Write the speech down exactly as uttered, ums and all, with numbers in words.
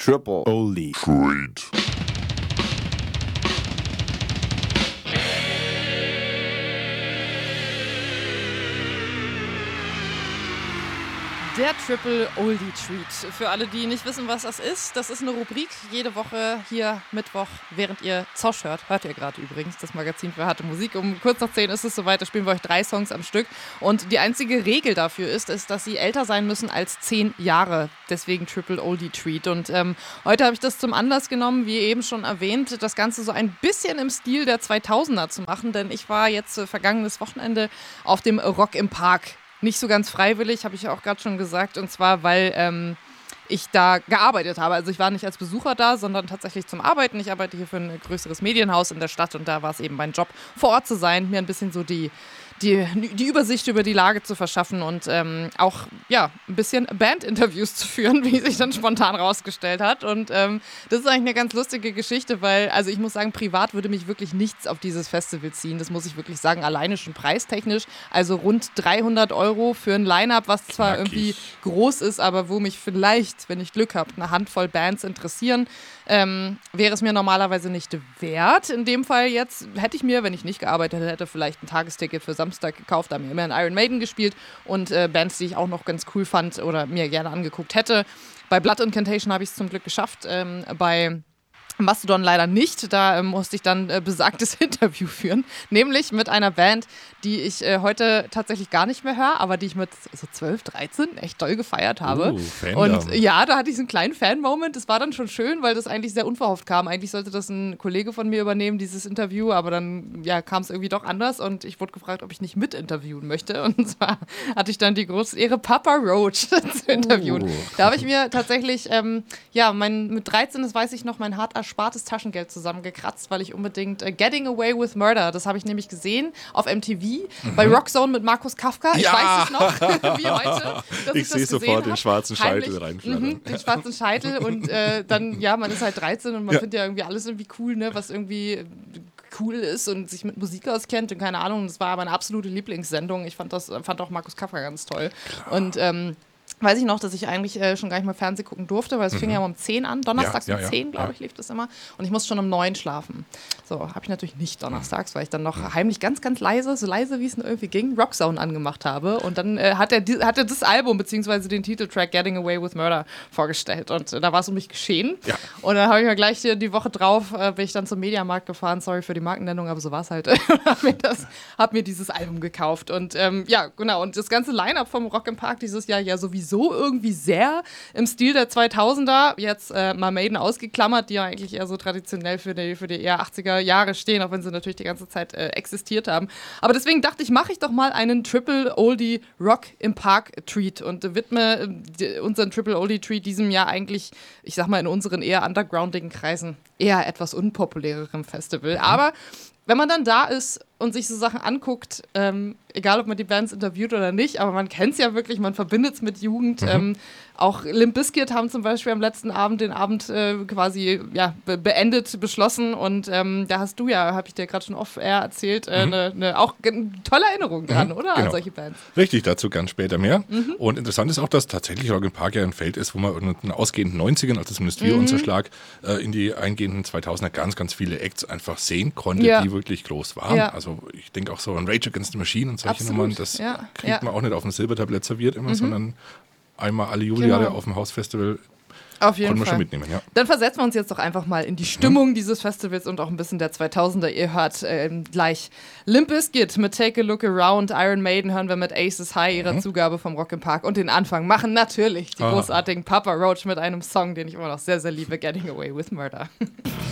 Triple Oldie Treat. Der Triple Oldie Treat. Für alle, die nicht wissen, was das ist, das ist eine Rubrik jede Woche hier Mittwoch, während ihr Zosch hört. Hört ihr gerade übrigens, das Magazin für harte Musik. Um kurz nach zehn ist es soweit, da spielen wir euch drei Songs am Stück. Und die einzige Regel dafür ist, ist, dass sie älter sein müssen als zehn Jahre. Deswegen Triple Oldie Treat. Und ähm, heute habe ich das zum Anlass genommen, wie eben schon erwähnt, das Ganze so ein bisschen im Stil der zweitausender zu machen. Denn ich war jetzt äh, vergangenes Wochenende auf dem Rock im Park. Nicht so ganz freiwillig, habe ich ja auch gerade schon gesagt. Und zwar, weil ähm, ich da gearbeitet habe. Also ich war nicht als Besucher da, sondern tatsächlich zum Arbeiten. Ich arbeite hier für ein größeres Medienhaus in der Stadt und da war es eben mein Job, vor Ort zu sein, mir ein bisschen so die, die, die Übersicht über die Lage zu verschaffen und ähm, auch ja, ein bisschen Bandinterviews zu führen, wie sich dann spontan rausgestellt hat. Und ähm, das ist eigentlich eine ganz lustige Geschichte, weil, also ich muss sagen, privat würde mich wirklich nichts auf dieses Festival ziehen. Das muss ich wirklich sagen, alleine schon preistechnisch. Also rund dreihundert Euro für ein Line-Up, was zwar Knackig. irgendwie groß ist, aber wo mich vielleicht, wenn ich Glück habe, eine Handvoll Bands interessieren, ähm, wäre es mir normalerweise nicht wert. In dem Fall jetzt hätte ich mir, wenn ich nicht gearbeitet hätte, vielleicht ein Tagesticket für Samstag gekauft. Da haben wir immer in Iron Maiden gespielt und äh, Bands, die ich auch noch ganz cool fand oder mir gerne angeguckt hätte. Bei Blood Incantation habe ich es zum Glück geschafft. Ähm, bei Mastodon leider nicht, da äh, musste ich dann äh, besagtes Interview führen, nämlich mit einer Band, die ich äh, heute tatsächlich gar nicht mehr höre, aber die ich mit so zwölf, dreizehn echt doll gefeiert habe. Uh, Fandom. Und äh, ja, da hatte ich so einen kleinen Fan-Moment, das war dann schon schön, weil das eigentlich sehr unverhofft kam. Eigentlich sollte das ein Kollege von mir übernehmen, dieses Interview, aber dann ja, kam es irgendwie doch anders und ich wurde gefragt, ob ich nicht mitinterviewen möchte und zwar hatte ich dann die große Ehre, Papa Roach zu interviewen. Uh. Da habe ich mir tatsächlich, ähm, ja, mein, mit dreizehn, das weiß ich noch, mein hart erspartes Taschengeld zusammengekratzt, weil ich unbedingt äh, Getting Away with Murder, das habe ich nämlich gesehen auf M T V, mhm. bei Rockzone mit Markus Kafka. Ich Ja. weiß es noch, wie heute, dass ich, Ich sehe das sofort gesehen den hab. schwarzen Scheitel Heimlich, reinflattern. mhm, den schwarzen Scheitel und äh, dann, ja, man ist halt dreizehn und man Ja. findet ja irgendwie alles irgendwie cool, ne, was irgendwie cool ist und sich mit Musik auskennt und keine Ahnung, das war meine absolute Lieblingssendung. Ich fand das, fand auch Markus Kafka ganz toll. Klar. Und ähm, weiß ich noch, dass ich eigentlich äh, schon gar nicht mehr Fernsehen gucken durfte, weil es mhm. fing ja um zehn an. Donnerstags ja, um ja, zehn, glaube ja. ich, lief das immer. Und ich musste schon um neun schlafen. So, habe ich natürlich nicht donnerstags, weil ich dann noch heimlich ganz, ganz leise, so leise wie es nur irgendwie ging, Rockzone angemacht habe. Und dann äh, hat, er die, hat er das Album, beziehungsweise den Titeltrack Getting Away with Murder vorgestellt. Und äh, da war es um mich geschehen. Ja. Und dann habe ich mir gleich die, die Woche drauf, äh, bin ich dann zum Mediamarkt gefahren, sorry für die Markennennung, aber so war es halt. habe mir, das, hab mir dieses Album gekauft. Und ähm, ja, genau. Und das ganze Line-Up vom Rock im Park dieses Jahr ja sowieso irgendwie sehr im Stil der zweitausender, jetzt äh, mal Maiden ausgeklammert, die ja eigentlich eher so traditionell für die, für die eher achtziger Jahre stehen, auch wenn sie natürlich die ganze Zeit äh, existiert haben. Aber deswegen dachte ich, mache ich doch mal einen Triple Oldie Rock im Park Treat und äh, widme äh, unseren Triple Oldie Treat diesem Jahr eigentlich, ich sag mal in unseren eher undergroundigen Kreisen, eher etwas unpopulärerem Festival. Mhm. Aber wenn man dann da ist und sich so Sachen anguckt, ähm, egal ob man die Bands interviewt oder nicht, aber man kennt es ja wirklich, man verbindet es mit Jugend. Mhm. Ähm, auch Limp Bizkit haben zum Beispiel am letzten Abend den Abend äh, quasi ja, be- beendet, beschlossen und ähm, da hast du ja, habe ich dir gerade schon off-air erzählt, äh, mhm. ne, ne, auch eine tolle Erinnerung dran, mhm. oder? Genau. An solche Bands. Richtig, dazu ganz später mehr. Mhm. Und interessant ist auch, dass tatsächlich Rock im Park ja ein Feld ist, wo man in den ausgehenden neunzigern, also zumindest wir, mhm. unser Schlag, äh, in die eingehenden zweitausender ganz, ganz viele Acts einfach sehen konnte, ja. die wirklich groß waren. Ja. Also ich denke auch so an Rage Against the Machine und solche Absolut. Nummern, das ja. kriegt ja. man auch nicht auf dem Silbertablett serviert immer, mhm. sondern einmal alle Jubeljahre Genau. auf dem Hausfestival. Auf jeden Konnten wir Fall. schon mitnehmen, ja. Dann versetzen wir uns jetzt doch einfach mal in die Stimmung mhm. dieses Festivals und auch ein bisschen der zweitausender. Ihr hört äh, gleich Limp Bizkit mit Take a Look Around, Iron Maiden hören wir mit Aces High, ihrer mhm. Zugabe vom Rock im Park. Und den Anfang machen natürlich die ah. großartigen Papa Roach mit einem Song, den ich immer noch sehr, sehr liebe, Getting Away with Murder.